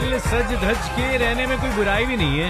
Well सज धज के रहने में कोई बुराई भी नहीं है.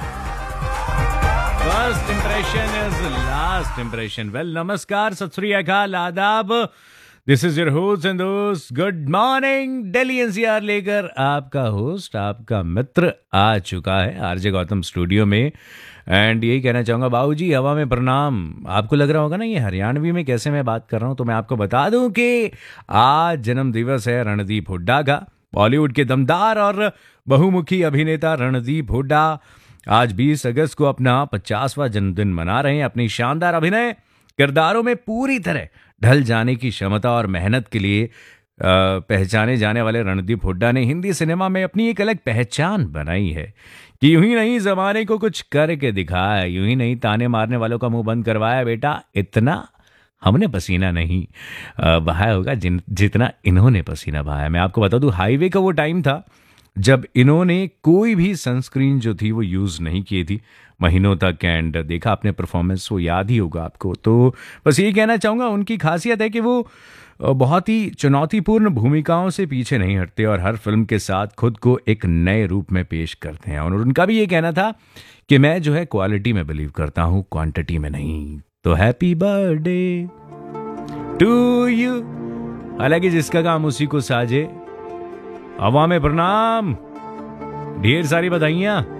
First impression is last impression. Well नमस्कार, सत श्री अकाल, आदाब. This is your host and दोस्त. Good morning. दिल्ली एनसीआर लेकर आपका होस्ट, आपका मित्र आ चुका है आरजे गौतम स्टूडियो में. एंड यही कहना चाहूँगा, बाबूजी हवा में प्रणाम. आपको लग रहा होगा ना ये हरियाणवी में कैसे मैं बात कर रहा हूँ, तो मैं आपको बता दूं कि आज जन्म दिवस है रणदीप हुड्डा का. बॉलीवुड के दमदार और बहुमुखी अभिनेता रणदीप हुड्डा आज 20 अगस्त को अपना 50वां जन्मदिन मना रहे हैं. अपनी शानदार अभिनय किरदारों में पूरी तरह ढल जाने की क्षमता और मेहनत के लिए पहचाने जाने वाले रणदीप हुड्डा ने हिंदी सिनेमा में अपनी एक अलग पहचान बनाई है कि यूं ही नहीं जमाने को कुछ करके दिखाया, यूं ही नहीं ताने मारने वालों का मुंह बंद करवाया. बेटा इतना हमने पसीना नहीं बहाया होगा जितना इन्होंने पसीना बहाया. मैं आपको बता दूं, हाईवे का वो टाइम था जब इन्होंने कोई भी सनस्क्रीन जो थी वो यूज़ नहीं की थी महीनों तक. एंड देखा आपने परफॉर्मेंस, वो याद ही होगा आपको. तो बस यही कहना चाहूँगा, उनकी खासियत है कि वो बहुत ही चुनौतीपूर्ण भूमिकाओं से पीछे नहीं हटते और हर फिल्म के साथ खुद को एक नए रूप में पेश करते हैं. और उनका भी ये कहना था कि मैं जो है क्वालिटी में बिलीव करता हूँ, क्वांटिटी में नहीं. तो हैप्पी बर्थडे टू यू. हालांकि जिसका काम उसी को साजे. हवा में प्रणाम, ढेर सारी बधाइयाँ.